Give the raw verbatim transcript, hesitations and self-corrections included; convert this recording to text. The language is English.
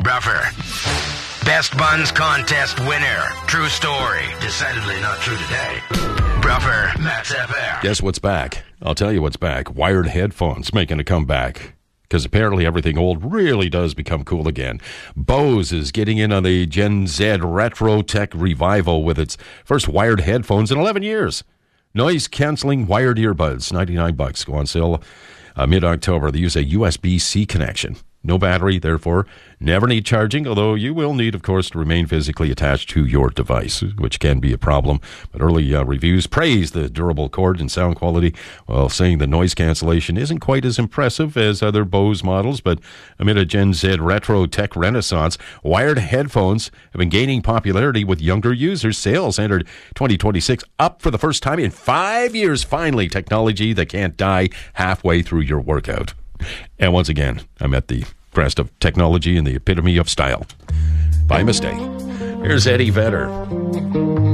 Bruffer. Best Buns Contest winner. True story. Decidedly not true today. Bruffer, Max F M. Guess what's back? I'll tell you what's back. Wired headphones making a comeback. Because apparently everything old really does become cool again. Bose is getting in on the Gen Z retro tech revival with its first wired headphones in eleven years. Noise-canceling wired earbuds, ninety-nine bucks, go on sale uh, mid-October. They use a U S B C connection. No battery, therefore, never need charging, although you will need, of course, to remain physically attached to your device, which can be a problem. But early uh, reviews praise the durable cord and sound quality, while saying the noise cancellation isn't quite as impressive as other Bose models. But amid a Gen Z retro tech renaissance, wired headphones have been gaining popularity with younger users. Sales entered twenty twenty-six up for the first time in five years. Finally, technology that can't die halfway through your workout. And once again, I'm at the crest of technology and the epitome of style. By mistake. Here's Eddie Vedder.